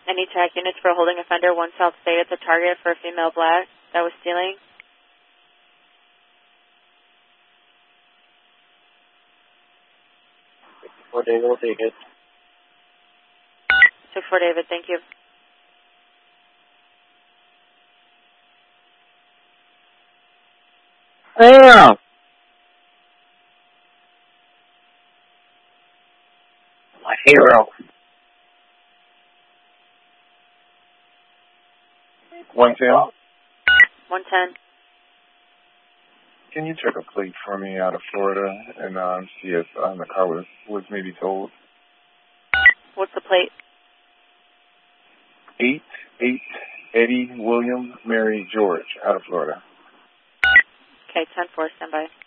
Any TAC units for a holding offender, 1 South State at the target for a female black that was stealing? For David, we'll take it. 6-4 David, thank you. Damn! My hero. 110. 110. Can you check a plate for me out of Florida and see if the car was maybe towed? What's the plate? 8 Eddie William Mary George out of Florida. Okay, 10-4, stand by.